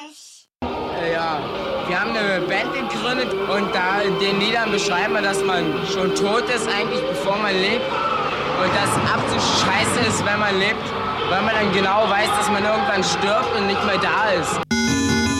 Ja, wir haben eine Band gegründet und da in den Liedern beschreiben wir, dass man schon tot ist eigentlich, bevor man lebt. Und dass absolut scheiße ist, wenn man lebt, weil man dann genau weiß, dass man irgendwann stirbt und nicht mehr da ist.